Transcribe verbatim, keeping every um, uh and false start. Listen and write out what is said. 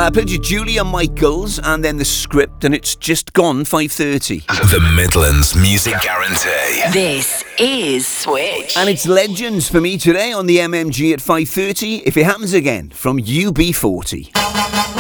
I played you Julia Michaels and then The Script, and it's just gone five thirty. The Midlands Music Guarantee. This is Switch. And it's Legends for me today on the M M G at five thirty. If it happens again, from U B forty.